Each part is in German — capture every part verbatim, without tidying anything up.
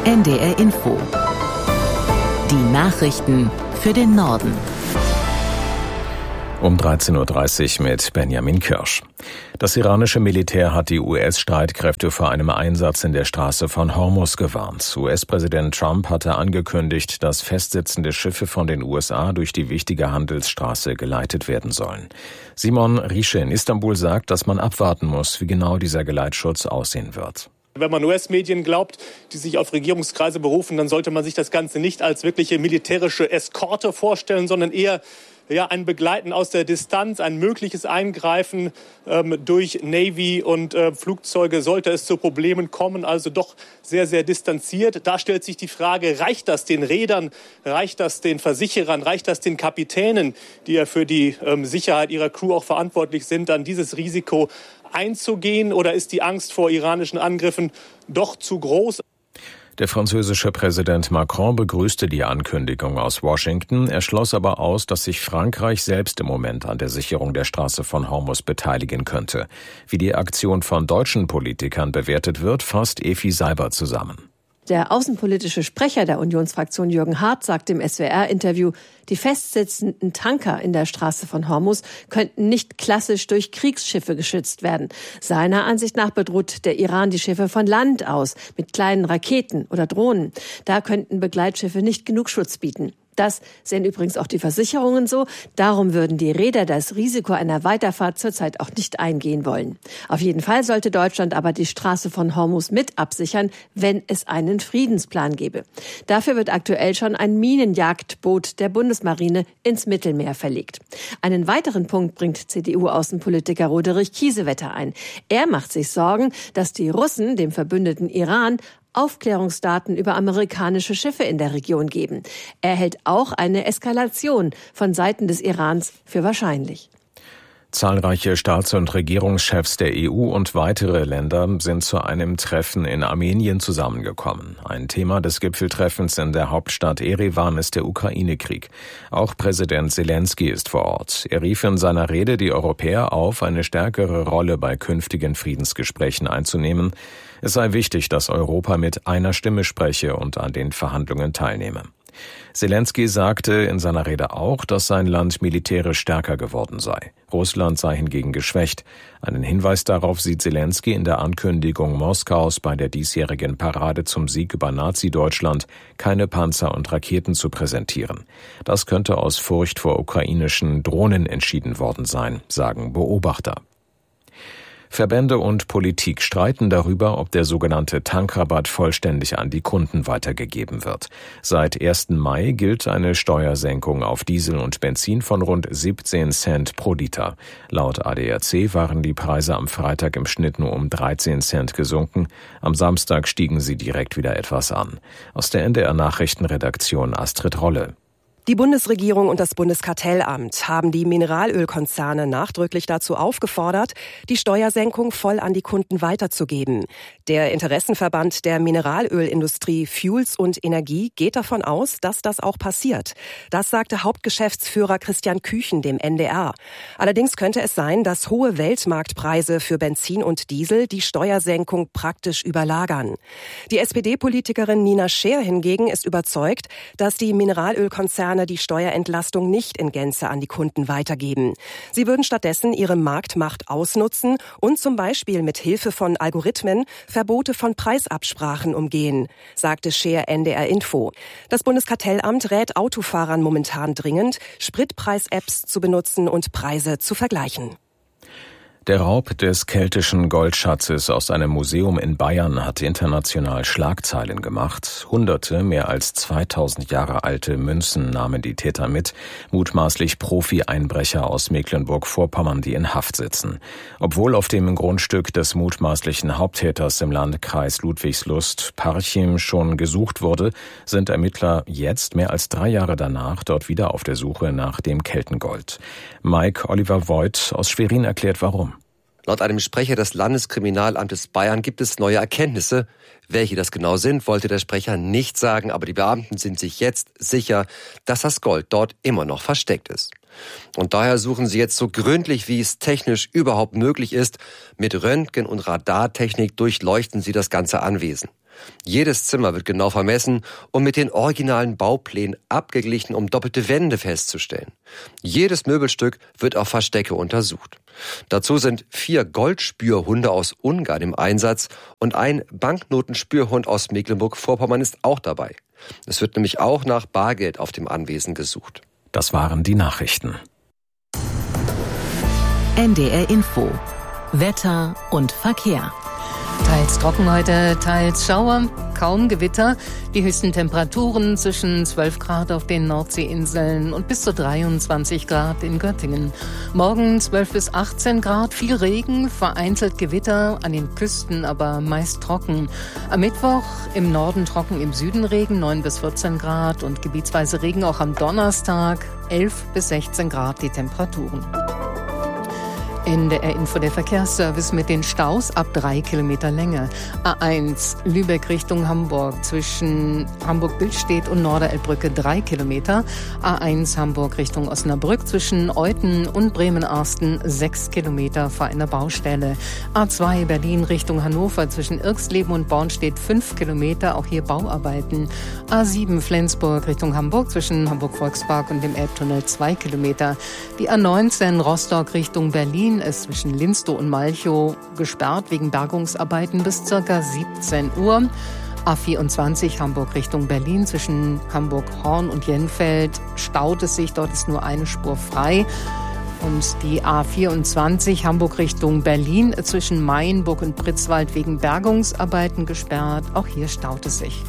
N D R Info. Die Nachrichten für den Norden. Um dreizehn Uhr dreißig mit Benjamin Kirsch. Das iranische Militär hat die U S-Streitkräfte vor einem Einsatz in der Straße von Hormuz gewarnt. U S-Präsident Trump hatte angekündigt, dass festsitzende Schiffe von den U S A durch die wichtige Handelsstraße geleitet werden sollen. Simon Riesche in Istanbul sagt, dass man abwarten muss, wie genau dieser Geleitschutz aussehen wird. Wenn man U S-Medien glaubt, die sich auf Regierungskreise berufen, dann sollte man sich das Ganze nicht als wirkliche militärische Eskorte vorstellen, sondern eher ja, ein Begleiten aus der Distanz, ein mögliches Eingreifen ähm, durch Navy und äh, Flugzeuge, sollte es zu Problemen kommen, also doch sehr, sehr distanziert. Da stellt sich die Frage, reicht das den Reedern, reicht das den Versicherern, reicht das den Kapitänen, die ja für die ähm, Sicherheit ihrer Crew auch verantwortlich sind, dann dieses Risiko einzugehen, oder ist die Angst vor iranischen Angriffen doch zu groß? Der französische Präsident Macron begrüßte die Ankündigung aus Washington. Er schloss aber aus, dass sich Frankreich selbst im Moment an der Sicherung der Straße von Hormuz beteiligen könnte. Wie die Aktion von deutschen Politikern bewertet wird, fasst Efi Seiber zusammen. Der außenpolitische Sprecher der Unionsfraktion Jürgen Hart sagt im S W R-Interview, die festsitzenden Tanker in der Straße von Hormuz könnten nicht klassisch durch Kriegsschiffe geschützt werden. Seiner Ansicht nach bedroht der Iran die Schiffe von Land aus mit kleinen Raketen oder Drohnen. Da könnten Begleitschiffe nicht genug Schutz bieten. Das sehen übrigens auch die Versicherungen so. Darum würden die Reeder das Risiko einer Weiterfahrt zurzeit auch nicht eingehen wollen. Auf jeden Fall sollte Deutschland aber die Straße von Hormuz mit absichern, wenn es einen Friedensplan gäbe. Dafür wird aktuell schon ein Minenjagdboot der Bundesmarine ins Mittelmeer verlegt. Einen weiteren Punkt bringt C D U-Außenpolitiker Roderich Kiesewetter ein. Er macht sich Sorgen, dass die Russen dem verbündeten Iran Aufklärungsdaten über amerikanische Schiffe in der Region geben. Er hält auch eine Eskalation von Seiten des Irans für wahrscheinlich. Zahlreiche Staats- und Regierungschefs der E U und weitere Länder sind zu einem Treffen in Armenien zusammengekommen. Ein Thema des Gipfeltreffens in der Hauptstadt Erewan ist der Ukraine-Krieg. Auch Präsident Selenskyj ist vor Ort. Er rief in seiner Rede die Europäer auf, eine stärkere Rolle bei künftigen Friedensgesprächen einzunehmen. Es sei wichtig, dass Europa mit einer Stimme spreche und an den Verhandlungen teilnehme. Selenskyj sagte in seiner Rede auch, dass sein Land militärisch stärker geworden sei. Russland sei hingegen geschwächt. Einen Hinweis darauf sieht Selenskyj in der Ankündigung Moskaus, bei der diesjährigen Parade zum Sieg über Nazi-Deutschland keine Panzer und Raketen zu präsentieren. Das könnte aus Furcht vor ukrainischen Drohnen entschieden worden sein, sagen Beobachter. Verbände und Politik streiten darüber, ob der sogenannte Tankrabatt vollständig an die Kunden weitergegeben wird. Seit ersten Mai gilt eine Steuersenkung auf Diesel und Benzin von rund siebzehn Cent pro Liter. Laut A D A C waren die Preise am Freitag im Schnitt nur um dreizehn Cent gesunken. Am Samstag stiegen sie direkt wieder etwas an. Aus der N D R-Nachrichtenredaktion Astrid Rolle. Die Bundesregierung und das Bundeskartellamt haben die Mineralölkonzerne nachdrücklich dazu aufgefordert, die Steuersenkung voll an die Kunden weiterzugeben. Der Interessenverband der Mineralölindustrie Fuels und Energie geht davon aus, dass das auch passiert. Das sagte Hauptgeschäftsführer Christian Küchen dem N D R. Allerdings könnte es sein, dass hohe Weltmarktpreise für Benzin und Diesel die Steuersenkung praktisch überlagern. Die S P D-Politikerin Nina Scheer hingegen ist überzeugt, dass die Mineralölkonzerne die Steuerentlastung nicht in Gänze an die Kunden weitergeben. Sie würden stattdessen ihre Marktmacht ausnutzen und zum Beispiel mit Hilfe von Algorithmen Verbote von Preisabsprachen umgehen, sagte Scheer N D R Info. Das Bundeskartellamt rät Autofahrern momentan dringend, Spritpreis-Apps zu benutzen und Preise zu vergleichen. Der Raub des keltischen Goldschatzes aus einem Museum in Bayern hat international Schlagzeilen gemacht. Hunderte, mehr als zweitausend Jahre alte Münzen nahmen die Täter mit, mutmaßlich Profi-Einbrecher aus Mecklenburg-Vorpommern, die in Haft sitzen. Obwohl auf dem Grundstück des mutmaßlichen Haupttäters im Landkreis Ludwigslust, Parchim, schon gesucht wurde, sind Ermittler jetzt, mehr als drei Jahre danach, dort wieder auf der Suche nach dem Keltengold. Mike Oliver Voigt aus Schwerin erklärt, warum. Laut einem Sprecher des Landeskriminalamtes Bayern gibt es neue Erkenntnisse. Welche das genau sind, wollte der Sprecher nicht sagen, aber die Beamten sind sich jetzt sicher, dass das Gold dort immer noch versteckt ist. Und daher suchen sie jetzt so gründlich, wie es technisch überhaupt möglich ist. Mit Röntgen- und Radartechnik durchleuchten sie das ganze Anwesen. Jedes Zimmer wird genau vermessen und mit den originalen Bauplänen abgeglichen, um doppelte Wände festzustellen. Jedes Möbelstück wird auf Verstecke untersucht. Dazu sind vier Goldspürhunde aus Ungarn im Einsatz und ein Banknotenspürhund aus Mecklenburg-Vorpommern ist auch dabei. Es wird nämlich auch nach Bargeld auf dem Anwesen gesucht. Das waren die Nachrichten. N D R Info. Wetter und Verkehr. Teils trocken heute, teils Schauer, kaum Gewitter. Die höchsten Temperaturen zwischen zwölf Grad auf den Nordseeinseln und bis zu dreiundzwanzig Grad in Göttingen. Morgen zwölf bis achtzehn Grad, viel Regen, vereinzelt Gewitter, an den Küsten aber meist trocken. Am Mittwoch im Norden trocken, im Süden Regen, neun bis vierzehn Grad und gebietsweise Regen auch am Donnerstag, elf bis sechzehn Grad die Temperaturen. N D R Info, der Verkehrsservice mit den Staus ab drei Kilometer Länge. A eins Lübeck Richtung Hamburg zwischen Hamburg-Billstedt und Norderelbbrücke drei Kilometer. A eins Hamburg Richtung Osnabrück zwischen Euthen und Bremen-Arsten sechs Kilometer vor einer Baustelle. A zwei Berlin Richtung Hannover zwischen Irxleben und Bornstedt fünf Kilometer, auch hier Bauarbeiten. A sieben Flensburg Richtung Hamburg zwischen Hamburg-Volkspark und dem Elbtunnel zwei Kilometer. Die A neunzehn Rostock Richtung Berlin ist zwischen Linstow und Malchow gesperrt wegen Bergungsarbeiten bis ca. siebzehn Uhr. A vierundzwanzig Hamburg Richtung Berlin zwischen Hamburg-Horn und Jenfeld staut es sich, dort ist nur eine Spur frei. Und die A vierundzwanzig Hamburg Richtung Berlin zwischen Mayenburg und Pritzwald wegen Bergungsarbeiten gesperrt, auch hier staut es sich.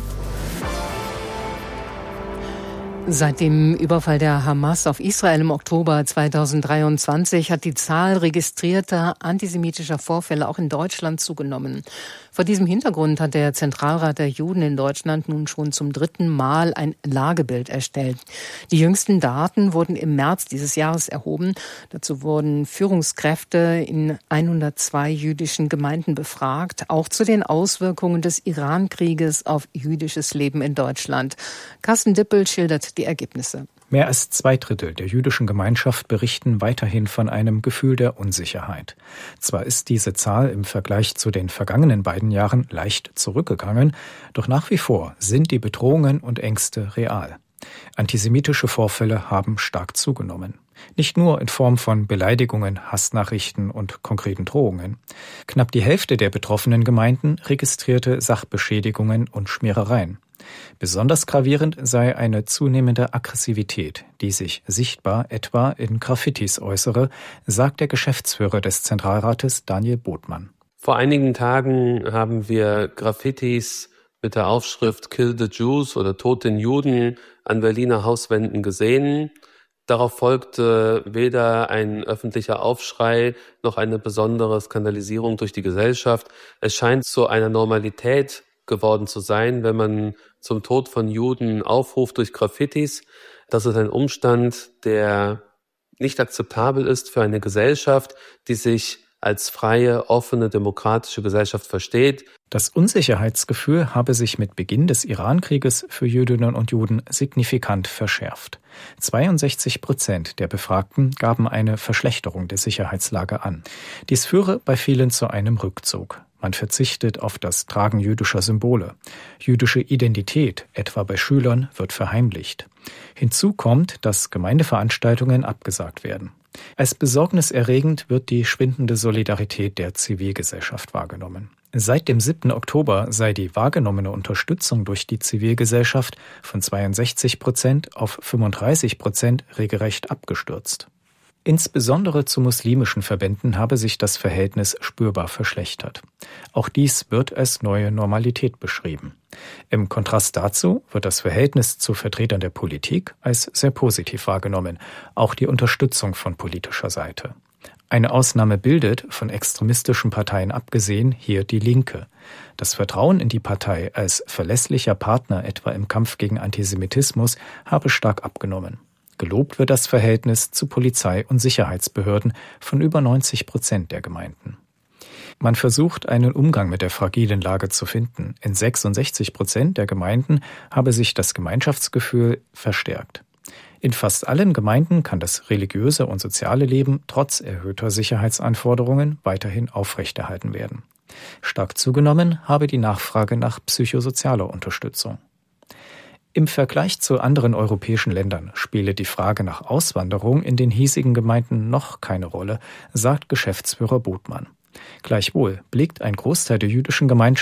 Seit dem Überfall der Hamas auf Israel im Oktober zweitausenddreiundzwanzig hat die Zahl registrierter antisemitischer Vorfälle auch in Deutschland zugenommen. Vor diesem Hintergrund hat der Zentralrat der Juden in Deutschland nun schon zum dritten Mal ein Lagebild erstellt. Die jüngsten Daten wurden im März dieses Jahres erhoben. Dazu wurden Führungskräfte in hundertzwei jüdischen Gemeinden befragt, auch zu den Auswirkungen des Iran-Krieges auf jüdisches Leben in Deutschland. Carsten Dippel schildert die Ergebnisse. Mehr als zwei Drittel der jüdischen Gemeinschaft berichten weiterhin von einem Gefühl der Unsicherheit. Zwar ist diese Zahl im Vergleich zu den vergangenen beiden Jahren leicht zurückgegangen, doch nach wie vor sind die Bedrohungen und Ängste real. Antisemitische Vorfälle haben stark zugenommen. Nicht nur in Form von Beleidigungen, Hassnachrichten und konkreten Drohungen. Knapp die Hälfte der betroffenen Gemeinden registrierte Sachbeschädigungen und Schmierereien. Besonders gravierend sei eine zunehmende Aggressivität, die sich sichtbar etwa in Graffitis äußere, sagt der Geschäftsführer des Zentralrates Daniel Botmann. Vor einigen Tagen haben wir Graffitis mit der Aufschrift Kill the Jews oder Tod den Juden an Berliner Hauswänden gesehen. Darauf folgte weder ein öffentlicher Aufschrei noch eine besondere Skandalisierung durch die Gesellschaft. Es scheint zu einer Normalität geworden zu sein, wenn man zum Tod von Juden aufruft durch Graffitis. Das ist ein Umstand, der nicht akzeptabel ist für eine Gesellschaft, die sich als freie, offene, demokratische Gesellschaft versteht. Das Unsicherheitsgefühl habe sich mit Beginn des Iran-Krieges für Jüdinnen und Juden signifikant verschärft. zweiundsechzig Prozent der Befragten gaben eine Verschlechterung der Sicherheitslage an. Dies führe bei vielen zu einem Rückzug. Man verzichtet auf das Tragen jüdischer Symbole. Jüdische Identität, etwa bei Schülern, wird verheimlicht. Hinzu kommt, dass Gemeindeveranstaltungen abgesagt werden. Als besorgniserregend wird die schwindende Solidarität der Zivilgesellschaft wahrgenommen. Seit dem siebten Oktober sei die wahrgenommene Unterstützung durch die Zivilgesellschaft von zweiundsechzig Prozent auf fünfunddreißig Prozent regelrecht abgestürzt. Insbesondere zu muslimischen Verbänden habe sich das Verhältnis spürbar verschlechtert. Auch dies wird als neue Normalität beschrieben. Im Kontrast dazu wird das Verhältnis zu Vertretern der Politik als sehr positiv wahrgenommen, auch die Unterstützung von politischer Seite. Eine Ausnahme bildet, von extremistischen Parteien abgesehen, hier die Linke. Das Vertrauen in die Partei als verlässlicher Partner etwa im Kampf gegen Antisemitismus habe stark abgenommen. Gelobt wird das Verhältnis zu Polizei und Sicherheitsbehörden von über neunzig Prozent der Gemeinden. Man versucht, einen Umgang mit der fragilen Lage zu finden. In sechsundsechzig Prozent der Gemeinden habe sich das Gemeinschaftsgefühl verstärkt. In fast allen Gemeinden kann das religiöse und soziale Leben trotz erhöhter Sicherheitsanforderungen weiterhin aufrechterhalten werden. Stark zugenommen habe die Nachfrage nach psychosozialer Unterstützung. Im Vergleich zu anderen europäischen Ländern spiele die Frage nach Auswanderung in den hiesigen Gemeinden noch keine Rolle, sagt Geschäftsführer Botmann. Gleichwohl blickt ein Großteil der jüdischen Gemeinschaft